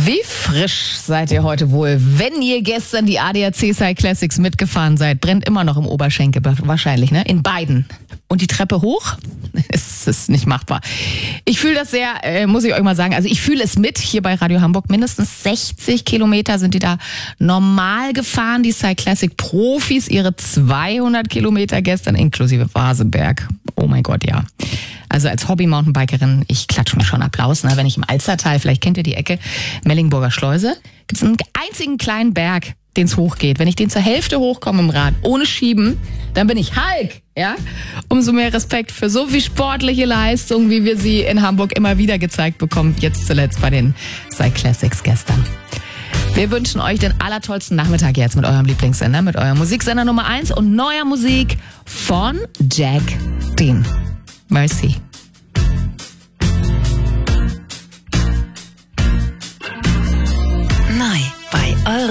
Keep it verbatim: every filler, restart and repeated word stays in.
Wie frisch seid ihr heute wohl? Wenn ihr gestern die A D A C Cyclassics Classics mitgefahren seid, brennt immer noch im Oberschenkel wahrscheinlich, ne? In beiden. Und die Treppe hoch? Es ist nicht machbar. Ich fühle das sehr, äh, muss ich euch mal sagen. Also ich fühle es mit hier bei Radio Hamburg. Mindestens sechzig Kilometer sind die da normal gefahren, die Cyclassic Profis. Ihre zweihundert Kilometer gestern inklusive Vaseberg. Oh mein Gott, ja. Also als Hobby-Mountainbikerin, ich klatsche mir schon Applaus, ne? Wenn ich im Alstertal, vielleicht kennt ihr die Ecke, Mellingburger Schleuse, gibt es einen einzigen kleinen Berg, den es hochgeht. Wenn ich den zur Hälfte hochkomme im Rad, ohne Schieben, dann bin ich Hulk, ja? Umso mehr Respekt für so viel sportliche Leistung, wie wir sie in Hamburg immer wieder gezeigt bekommen, jetzt zuletzt bei den Cyclassics gestern. Wir wünschen euch den allertollsten Nachmittag jetzt mit eurem Lieblingssender, mit eurem Musiksender Nummer eins und neuer Musik von Jack Dean. Merci.